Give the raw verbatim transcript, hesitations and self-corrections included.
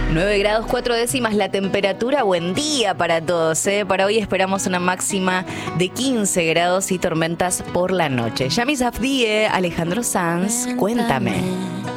nueve grados cuatro décimas la temperatura. Buen día para todos, ¿eh? Para hoy esperamos una máxima de quince grados y tormentas por la noche. Yami Safdie, Alejandro Sanz, cuéntame.